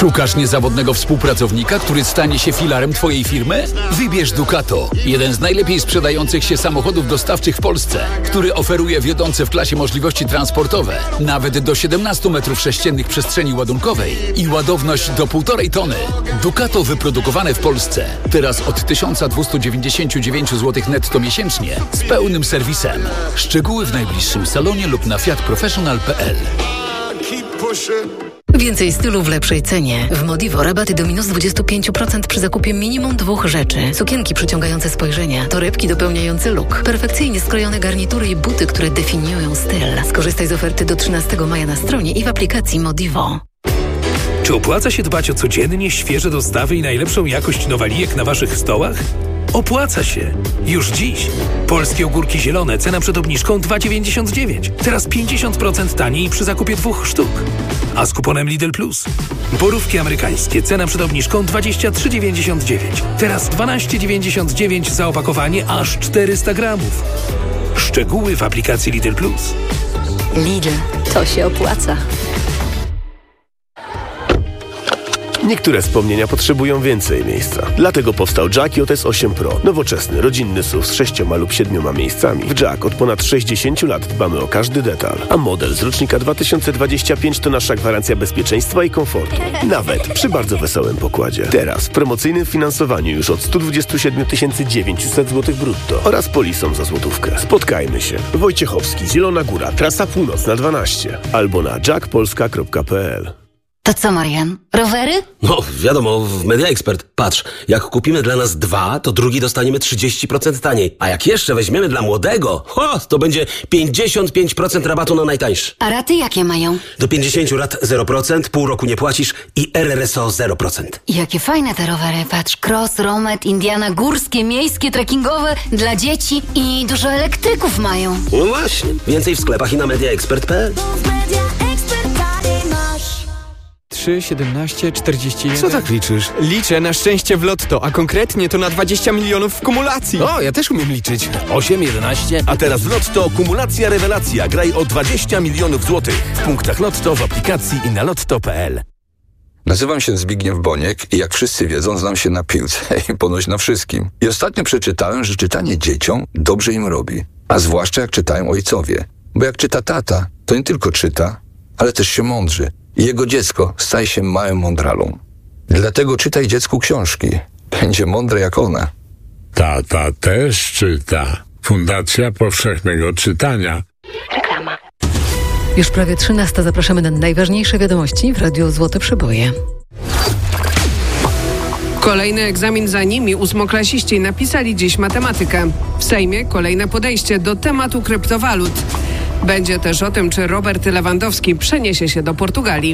Szukasz niezawodnego współpracownika, który stanie się filarem Twojej firmy? Wybierz Ducato, jeden z najlepiej sprzedających się samochodów dostawczych w Polsce, który oferuje wiodące w klasie możliwości transportowe, nawet do 17 m3 przestrzeni ładunkowej i ładowność do 1,5 tony. Ducato wyprodukowane w Polsce. Teraz od 1299 zł netto miesięcznie z pełnym serwisem. Szczegóły w najbliższym salonie lub na fiatprofessional.pl. Więcej stylu w lepszej cenie. W Modivo rabaty do minus 25% przy zakupie minimum 2 rzeczy. Sukienki przyciągające spojrzenia, torebki dopełniające look, perfekcyjnie skrojone garnitury i buty, które definiują styl. Skorzystaj z oferty do 13 maja na stronie i w aplikacji Modivo. Czy opłaca się dbać o codziennie świeże dostawy i najlepszą jakość nowalijek na Waszych stołach? Opłaca się. Już dziś. Polskie ogórki zielone, cena przed obniżką 2,99. Teraz 50% taniej przy zakupie 2 sztuk. A z kuponem Lidl Plus. Borówki amerykańskie, cena przed obniżką 23,99. Teraz 12,99 za opakowanie aż 400 gramów. Szczegóły w aplikacji Lidl Plus. Lidl, to się opłaca. Niektóre wspomnienia potrzebują więcej miejsca. Dlatego powstał Jack JS 8 Pro. Nowoczesny, rodzinny SUV z 6 lub 7 miejscami. W Jack od ponad 60 lat dbamy o każdy detal. A model z rocznika 2025 to nasza gwarancja bezpieczeństwa i komfortu. Nawet przy bardzo wesołym pokładzie. Teraz w promocyjnym finansowaniu już od 127 900 zł brutto oraz polisą za złotówkę. Spotkajmy się. Wojciechowski, Zielona Góra, trasa północna 12 albo na jackpolska.pl. To co, Marian? Rowery? No, wiadomo, w Media Expert. Patrz, jak kupimy dla nas 2, to drugi dostaniemy 30% taniej. A jak jeszcze weźmiemy dla młodego, to będzie 55% rabatu na najtańszy. A raty jakie mają? Do 50 lat 0%, pół roku nie płacisz i RRSO 0%. Jakie fajne te rowery. Patrz, cross, romet, Indiana, górskie, miejskie, trekkingowe, dla dzieci i dużo elektryków mają. No właśnie, więcej w sklepach i na mediaexpert.pl. 3, 17, 41... Co tak liczysz? Liczę na szczęście w lotto, a konkretnie to na 20 milionów w kumulacji. O, ja też umiem liczyć. 8, 11... A teraz w Lotto kumulacja rewelacja. Graj o 20 milionów złotych. W punktach Lotto, w aplikacji i na lotto.pl. Nazywam się Zbigniew Boniek i jak wszyscy wiedzą, znam się na piłce i ponoć na wszystkim. I ostatnio przeczytałem, że czytanie dzieciom dobrze im robi. A zwłaszcza jak czytają ojcowie. Bo jak czyta tata, to nie tylko czyta, ale też się mądrzy. I jego dziecko staje się małym mądralą. Dlatego czytaj dziecku książki. Będzie mądre jak ona. Tata też czyta. Fundacja Powszechnego Czytania. Reklama. Już prawie 13. Zapraszamy na najważniejsze wiadomości w Radiu Złote Przeboje. Kolejny egzamin za nimi. Ósmoklasiści napisali dziś matematykę. W Sejmie kolejne podejście do tematu kryptowalut. Będzie też o tym, czy Robert Lewandowski przeniesie się do Portugalii.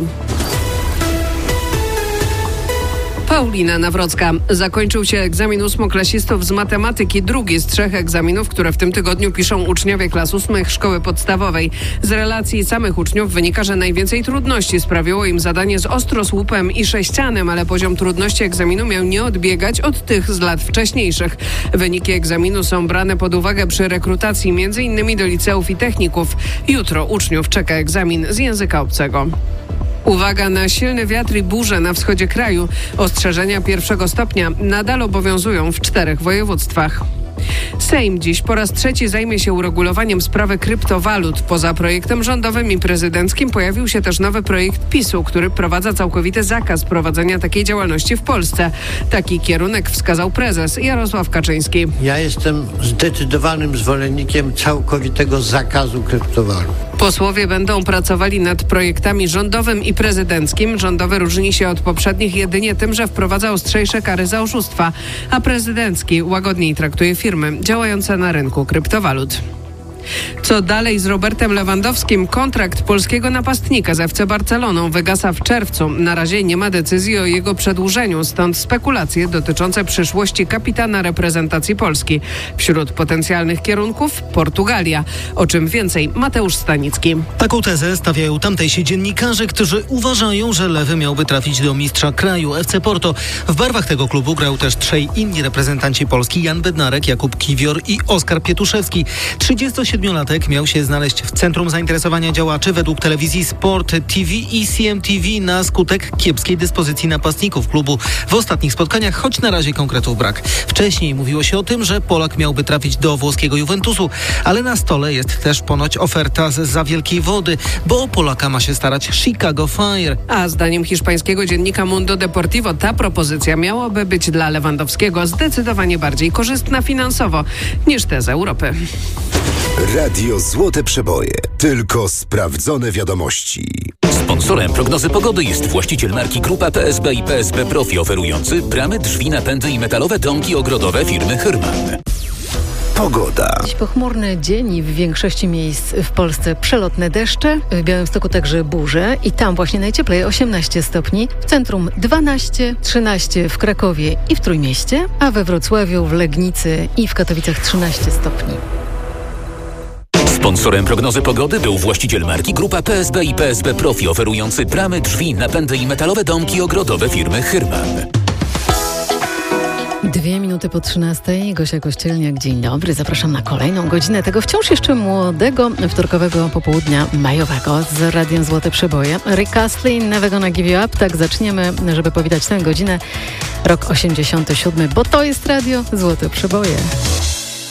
Paulina Nawrocka. Zakończył się egzamin ósmoklasistów z matematyki, drugi z 3 egzaminów, które w tym tygodniu piszą uczniowie klas 8 szkoły podstawowej. Z relacji samych uczniów wynika, że najwięcej trudności sprawiło im zadanie z ostrosłupem i sześcianem, ale poziom trudności egzaminu miał nie odbiegać od tych z lat wcześniejszych. Wyniki egzaminu są brane pod uwagę przy rekrutacji m.in. do liceów i techników. Jutro uczniów czeka egzamin z języka obcego. Uwaga na silny wiatr i burze na wschodzie kraju. Ostrzeżenia 1 stopnia nadal obowiązują w 4 województwach. Sejm dziś po raz 3 zajmie się uregulowaniem sprawy kryptowalut. Poza projektem rządowym i prezydenckim pojawił się też nowy projekt PiS-u, który wprowadza całkowity zakaz prowadzenia takiej działalności w Polsce. Taki kierunek wskazał prezes Jarosław Kaczyński. Ja jestem zdecydowanym zwolennikiem całkowitego zakazu kryptowalut. Posłowie będą pracowali nad projektami rządowym i prezydenckim. Rządowy różni się od poprzednich jedynie tym, że wprowadza ostrzejsze kary za oszustwa, a prezydencki łagodniej traktuje firmy działające na rynku kryptowalut. Co dalej z Robertem Lewandowskim? Kontrakt polskiego napastnika z FC Barceloną wygasa w czerwcu. Na razie nie ma decyzji o jego przedłużeniu, stąd spekulacje dotyczące przyszłości kapitana reprezentacji Polski. Wśród potencjalnych kierunków Portugalia. O czym więcej Mateusz Stanicki. Taką tezę stawiają tamtejsi dziennikarze, którzy uważają, że Lewy miałby trafić do mistrza kraju FC Porto. W barwach tego klubu grał też 3 inni reprezentanci Polski: Jan Bednarek, Jakub Kiwior i Oskar Pietuszewski. 37 siedmiolatek miał się znaleźć w centrum zainteresowania działaczy według telewizji Sport TV i CMTV na skutek kiepskiej dyspozycji napastników klubu w ostatnich spotkaniach, choć na razie konkretów brak. Wcześniej mówiło się o tym, że Polak miałby trafić do włoskiego Juventusu, ale na stole jest też ponoć oferta zza wielkiej wody, bo o Polaka ma się starać Chicago Fire. A zdaniem hiszpańskiego dziennika Mundo Deportivo ta propozycja miałaby być dla Lewandowskiego zdecydowanie bardziej korzystna finansowo niż te z Europy. Radio Złote Przeboje. Tylko sprawdzone wiadomości. Sponsorem prognozy pogody jest właściciel marki Grupa PSB i PSB Profi, oferujący bramy, drzwi, napędy i metalowe domki ogrodowe firmy Hyrman. Pogoda. Dziś pochmurny dzień i w większości miejsc w Polsce przelotne deszcze, w Białymstoku także burze i tam właśnie najcieplej 18 stopni, w centrum 12, 13 w Krakowie i w Trójmieście, a we Wrocławiu, w Legnicy i w Katowicach 13 stopni. Sponsorem prognozy pogody był właściciel marki Grupa PSB i PSB Profi, oferujący bramy, drzwi, napędy i metalowe domki ogrodowe firmy Hyrman. 2 minuty po 13. Gosia Kościelniak, dzień dobry. Zapraszam na kolejną godzinę tego wciąż jeszcze młodego wtorkowego popołudnia majowego z Radiem Złote Przeboje. Rick Astley, Never Gonna Give You Up. Tak zaczniemy, żeby powitać tę godzinę. Rok 87, bo to jest Radio Złote Przeboje.